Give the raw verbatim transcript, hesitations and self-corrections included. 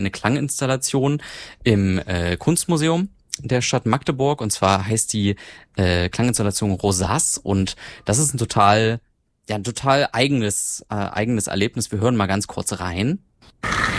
eine Klanginstallation im äh, Kunstmuseum der Stadt Magdeburg, und zwar heißt die äh, Klanginstallation Rosas, und das ist ein total, ja, ein total eigenes, äh, eigenes Erlebnis. Wir hören mal ganz kurz rein.